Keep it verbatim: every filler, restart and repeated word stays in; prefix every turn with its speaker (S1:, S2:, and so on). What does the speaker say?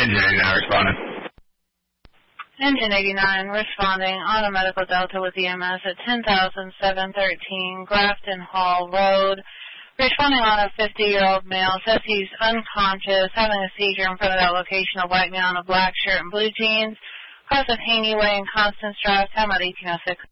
S1: Engine eighty-nine responding.
S2: Engine eighty-nine responding on a medical delta with E M S at ten thousand seven thirteen Grafton Hall Road. Responding on a fifty-year-old male, says he's unconscious, having a seizure in front of that location, a white male in a black shirt and blue jeans. Cross of Haney Way and Constance Drive, time at eighteen oh six.